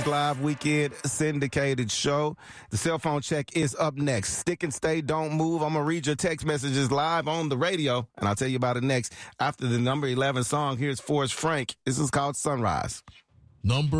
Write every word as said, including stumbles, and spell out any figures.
Live weekend syndicated show. The cell phone check is up next. Stick and stay, don't move. I'm going to read your text messages live on the radio, and I'll tell you about it next after the number eleven song. Here's Forrest Frank. This is called Sunrise. Number